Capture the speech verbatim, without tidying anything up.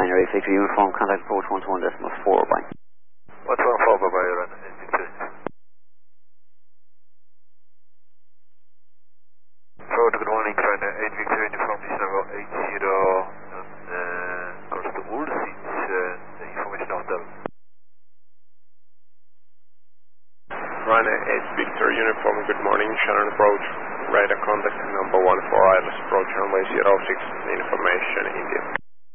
binary, Victor Uniform, contact approach one two one decimal four, bye. one two one four, bye bye, run eight Victor. Forward, good morning, runner eight Victor Uniform, this level eight zero, and uh, comes to Wool, seats uh, the information hotel. Runner eight Victor Uniform, good morning, Shannon approach, radar contact number one four, Iris approach runway zero six, information India.